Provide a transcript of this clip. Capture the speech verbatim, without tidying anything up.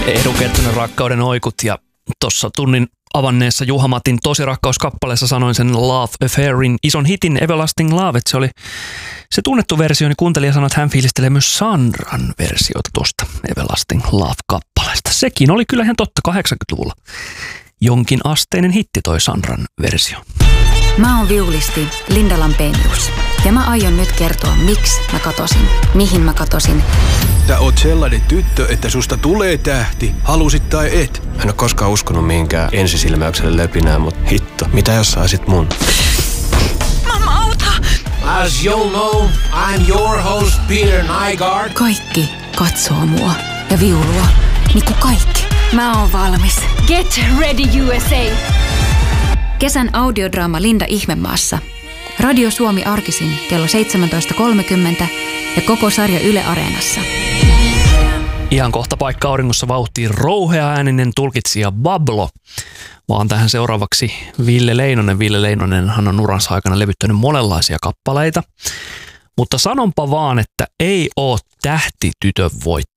Edu Kettunen, Rakkauden oikut, ja tuossa tunnin avanneessa Juha Matin Tosirakkauskappaleessa sanoin sen Love Affairin ison hitin Everlasting Love, että se oli se tunnettu versio, niin kuuntelija sanoi, että hän fiilistelee myös Sandran versiota tuosta Everlasting Love-kappaleesta. Sekin oli kyllä ihan totta kahdeksankymmentäluvulla. Jonkin asteinen hitti toi Sandran versio. Mä oon viulisti Linda Lampenius ja mä aion nyt kertoa, miksi mä katosin, mihin mä katosin. Sä oot sellainen tyttö, että susta tulee tähti, halusit tai et. Mä en oo koskaan uskonut mihinkään ensisilmäykselle löpinää, mut hitto, mitä jos saisit mun? Mamma, auta! As you'll know, I'm your host Peter Nygaard. Kaikki katsoo mua ja viulua, niin kuin kaikki. Mä oon valmis. Get ready U S A! Kesän audiodraama Linda Ihmemaassa. Radio Suomi arkisin kello seitsemäntoista kolmekymmentä ja koko sarja Yle Areenassa. Ihan kohta paikka auringossa vauhtiin rouhea ääninen tulkitsija Bablo. Vaan tähän seuraavaksi Ville Leinonen. Ville Leinonenhan on uransa aikana levyttänyt monenlaisia kappaleita. Mutta sanonpa vaan, että ei oo tähti tytön voitto.